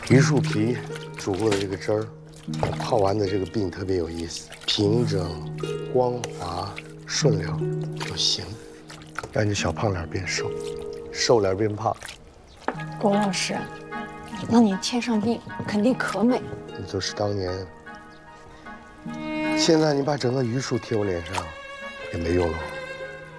榆树皮煮过的这个汁儿，泡完的这个鬓特别有意思，平整、光滑、顺溜，又行，让你小胖脸变瘦，瘦脸变胖。 郭老师，那你贴上鬓肯定可美。 你就是当年，现在你把整个榆树贴我脸上，也没用了。